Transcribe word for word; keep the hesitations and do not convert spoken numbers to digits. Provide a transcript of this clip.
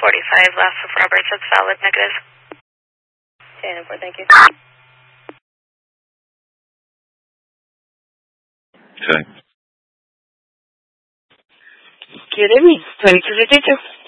forty-five, last of Roberts, that's valid, negative. ten four, thank you. Okay. Good evening, twenty-two fifty-two.